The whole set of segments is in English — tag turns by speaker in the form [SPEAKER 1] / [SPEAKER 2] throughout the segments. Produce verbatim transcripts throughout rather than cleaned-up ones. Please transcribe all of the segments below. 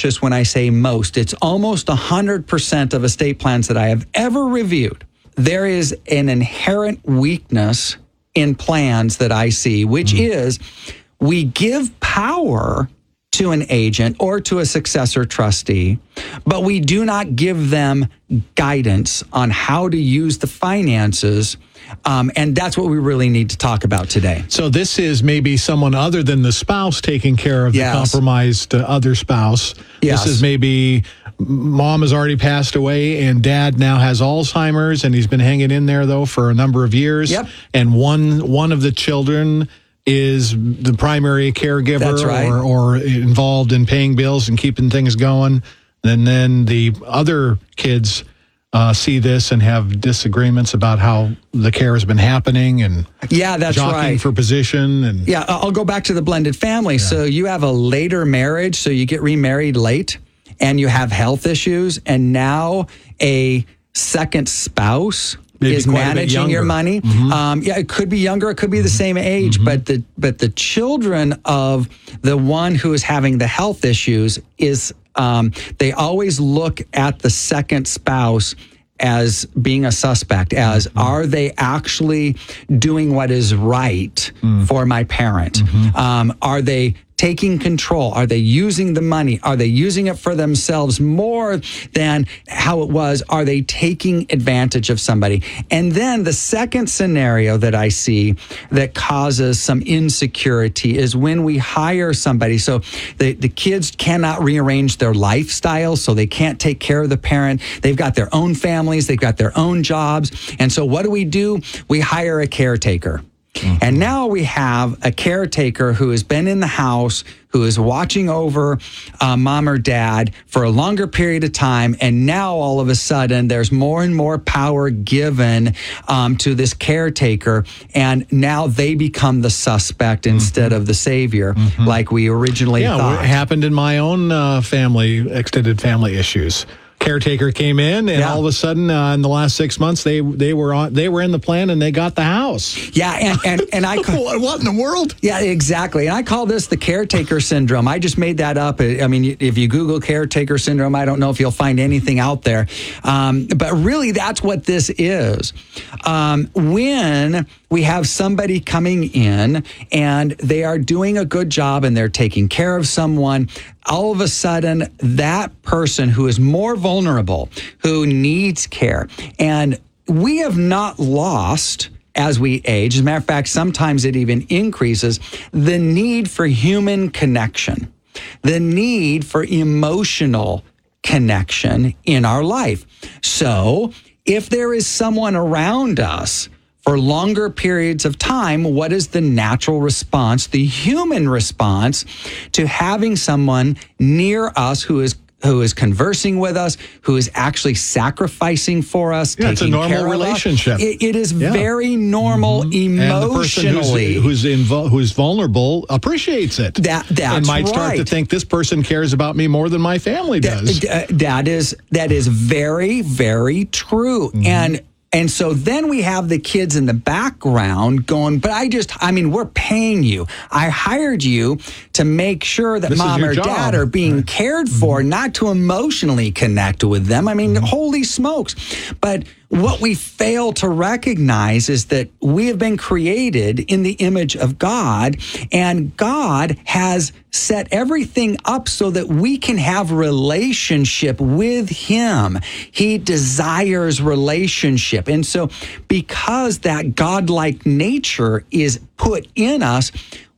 [SPEAKER 1] cautious when I say most. It's almost one hundred percent of estate plans that I have ever reviewed. There is an inherent weakness in plans that I see, which mm. is we give power to an agent or to a successor trustee, but we do not give them guidance on how to use the finances. Um, and that's what we really need to talk about today.
[SPEAKER 2] So this is maybe someone other than the spouse taking care of
[SPEAKER 1] yes.
[SPEAKER 2] the compromised uh, other spouse.
[SPEAKER 1] Yes.
[SPEAKER 2] This is maybe mom has already passed away and dad now has Alzheimer's, and he's been hanging in there, though, for a number of years.
[SPEAKER 1] Yep.
[SPEAKER 2] And one one of the children is the primary caregiver.
[SPEAKER 1] That's right.
[SPEAKER 2] or, or involved in paying bills and keeping things going. And then the other kids uh, see this and have disagreements about how the care has been happening and
[SPEAKER 1] yeah, that's
[SPEAKER 2] jockeying
[SPEAKER 1] right.
[SPEAKER 2] for position. And
[SPEAKER 1] yeah, I'll go back to the blended family. Yeah. So you have a later marriage, so you get remarried late and you have health issues, and now a second spouse Maybe is managing your money. Mm-hmm. Um, yeah, it could be younger, it could be the same age, mm-hmm. but the but the children of the one who is having the health issues is um, they always look at the second spouse as being a suspect, as mm-hmm. are they actually doing what is right mm. for my parent? Mm-hmm. Um, are they taking control? Are they using the money? Are they using it for themselves more than how it was? Are they taking advantage of somebody? And then the second scenario that I see that causes some insecurity is when we hire somebody. So the, the kids cannot rearrange their lifestyle, so they can't take care of the parent. They've got their own families. They've got their own jobs. And so what do we do? We hire a caretaker. Mm-hmm. And now we have a caretaker who has been in the house, who is watching over uh, mom or dad for a longer period of time. And now all of a sudden, there's more and more power given um, to this caretaker. And now they become the suspect mm-hmm. instead of the savior, mm-hmm. like we originally
[SPEAKER 2] yeah,
[SPEAKER 1] thought.
[SPEAKER 2] It happened in my own uh, family, extended family issues. Caretaker came in, and yeah. all of a sudden, uh, in the last six months, they they were on they were in the plan, and they got the house.
[SPEAKER 1] Yeah, and and, and I call,
[SPEAKER 2] what in the world?
[SPEAKER 1] Yeah, exactly. And I call this the caretaker syndrome. I just made that up. I mean, if you Google caretaker syndrome, I don't know if you'll find anything out there. Um, but really, that's what this is. Um, when we have somebody coming in and they are doing a good job and they're taking care of someone, all of a sudden, that person who is more vulnerable, who needs care, and we have not lost as we age. As a matter of fact, sometimes it even increases the need for human connection, the need for emotional connection in our life. So if there is someone around us for longer periods of time, what is the natural response, the human response to having someone near us who is who is conversing with us, who is actually sacrificing for us,
[SPEAKER 2] yeah,
[SPEAKER 1] taking
[SPEAKER 2] it's a normal
[SPEAKER 1] care
[SPEAKER 2] relationship.
[SPEAKER 1] Of us? It, it is
[SPEAKER 2] yeah.
[SPEAKER 1] very normal
[SPEAKER 2] mm-hmm.
[SPEAKER 1] emotionally.
[SPEAKER 2] And the person who's, who's, invo- who's vulnerable appreciates it.
[SPEAKER 1] That, that's
[SPEAKER 2] and might
[SPEAKER 1] right.
[SPEAKER 2] start to think this person cares about me more than my family does.
[SPEAKER 1] That, that is that is very, very true. Mm-hmm. And And so then we have the kids in the background going, but I just, I mean, we're paying you. I hired you to make sure that
[SPEAKER 2] this
[SPEAKER 1] mom or
[SPEAKER 2] job.
[SPEAKER 1] dad are being
[SPEAKER 2] right.
[SPEAKER 1] cared for, mm-hmm. not to emotionally connect with them. I mean, mm-hmm. holy smokes. But what we fail to recognize is that we have been created in the image of God, and God has set everything up so that we can have relationship with him. He desires relationship. And so because that godlike nature is put in us,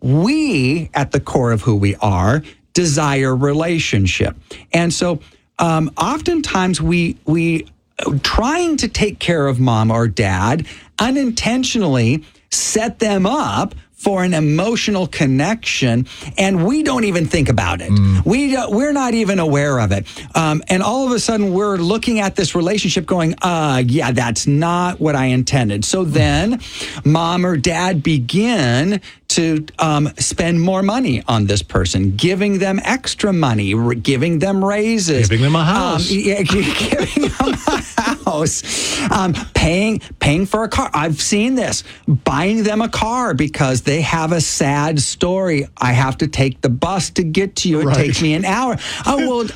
[SPEAKER 1] we, at the core of who we are, desire relationship. And so um, oftentimes we we trying to take care of mom or dad unintentionally set them up for an emotional connection, and we don't even think about it. Mm. We don't, we're not even aware of it. Um, and all of a sudden, we're looking at this relationship going, uh, yeah, that's not what I intended. So then mom or dad begin to um, spend more money on this person, giving them extra money, r- giving them raises.
[SPEAKER 2] Giving them a house.
[SPEAKER 1] Um, yeah, giving them a house. Um, paying, paying for a car. I've seen this. Buying them a car because they have a sad story. I have to take the bus to get to you. It
[SPEAKER 2] right.
[SPEAKER 1] takes me an hour. Oh, well,